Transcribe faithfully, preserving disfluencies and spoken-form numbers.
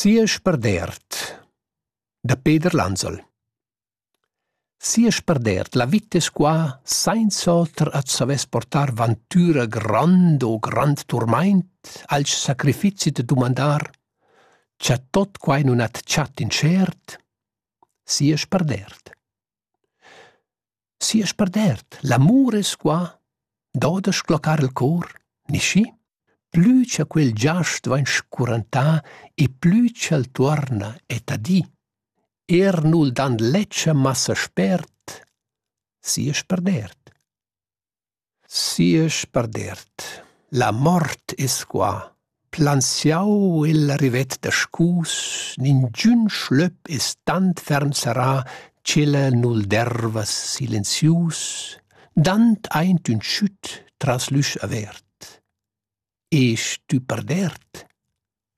Sia sperdert, da Peter Lanzol. Sia sperdert, la vita es qua, sainz alter at saves portar vantura grand o grand turmaint, als sacrifici de domandar, c'ha tot quai non at chat incert, sia sperdert. Sia sperdert, l'amor es qua, doda sclocar il cor, ni schi? Plü c'ha quel giast vain scurantà e plü c'el tuorna et a di. Er nul dan leccia massa spert, sia sperdert. Sia sperdert, la mort es qua, plansiau ella rivet da scus, ningiun schlöp es tant fern sarà, c'ella nul dervas silenzius, dant eint un schütt tras lüsch avert. E stu perdert,